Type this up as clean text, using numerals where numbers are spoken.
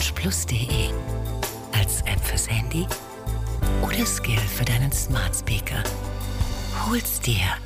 orangeplus.de. Als App fürs Handy oder Skill für deinen Smart Speaker. Hol's dir